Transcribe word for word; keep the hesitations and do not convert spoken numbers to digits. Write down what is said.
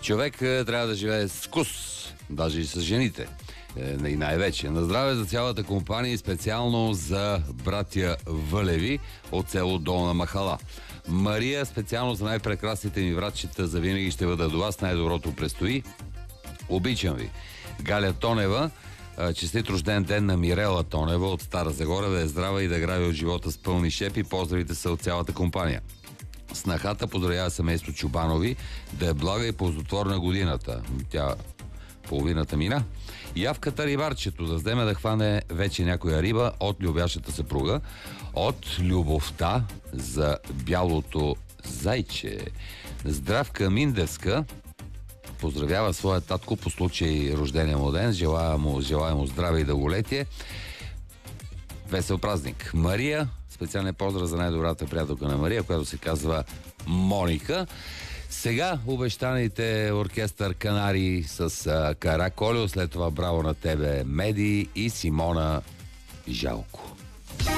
Човек е, трябва да живее с вкус, даже и с жените. Е, и най-вече. На здраве за цялата компания и специално за братя Вълеви от село Долна Махала. Мария, специално за най-прекрасните ми братчета, завинаги ще бъда до вас. Най-доброто предстои. Обичам ви. Галя Тонева, честит рожден ден на Мирела Тонева от Стара Загора, да е здрава и да граби от живота с пълни шепи. Поздравите са от цялата компания. Снахата поздравява семейство Чубанови, да е блага и ползотворна годината. Тя половината мина. Явката рибарчето, да вземе да хване вече някоя риба от любящата съпруга, от любовта за бялото зайче. Здравка Миндевска поздравява своя татко по случай рождения му ден. Желая му, желая му здраве и дълголетие. Весел празник. Мария, специален поздрав за най-добрата приятелка на Мария, която се казва Моника. Сега обещаните оркестър Канари с а, Караколио, след това браво на тебе Меди и Симона Жалко.